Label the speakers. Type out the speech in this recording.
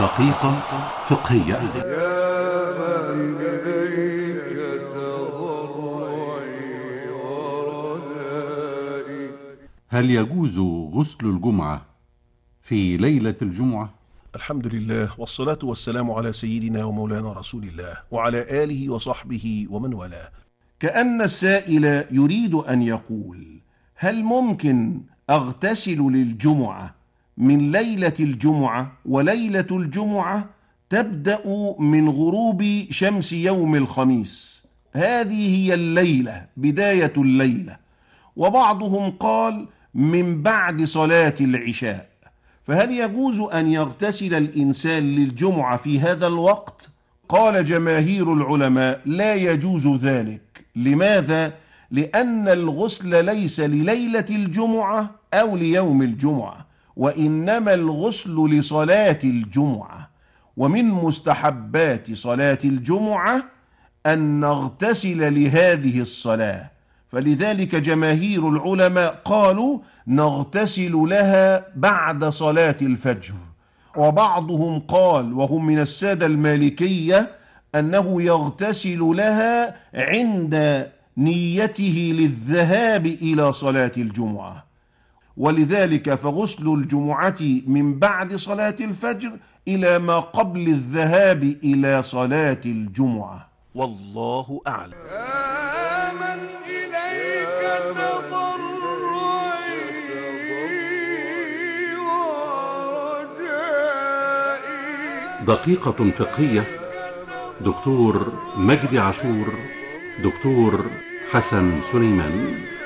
Speaker 1: دقيقة فقهية.
Speaker 2: يا من إليك تضرعي ورجائي.
Speaker 1: هل يجوز غسل الجمعة في ليلة الجمعة؟
Speaker 3: الحمد لله والصلاة والسلام على سيدنا ومولانا رسول الله وعلى آله وصحبه ومن والاه. كأن السائل يريد أن يقول: هل ممكن أغتسل للجمعة من ليلة الجمعة؟ وليلة الجمعة تبدأ من غروب شمس يوم الخميس، هذه هي الليلة، بداية الليلة. وبعضهم قال من بعد صلاة العشاء. فهل يجوز أن يغتسل الإنسان للجمعة في هذا الوقت؟ قال جماهير العلماء: لا يجوز ذلك. لماذا؟ لأن الغسل ليس لليلة الجمعة أو ليوم الجمعة، وإنما الغسل لصلاة الجمعة. ومن مستحبات صلاة الجمعة أن نغتسل لهذه الصلاة، فلذلك جماهير العلماء قالوا نغتسل لها بعد صلاة الفجر. وبعضهم قال، وهم من السادة المالكية، أنه يغتسل لها عند نيته للذهاب إلى صلاة الجمعة. ولذلك فغسل الجمعة من بعد صلاة الفجر إلى ما قبل الذهاب إلى صلاة الجمعة، والله أعلم.
Speaker 2: يا من إليك تضرعي ورجائي.
Speaker 1: دقيقة فقهية. دكتور مجدي عاشور، دكتور حسن سليمان.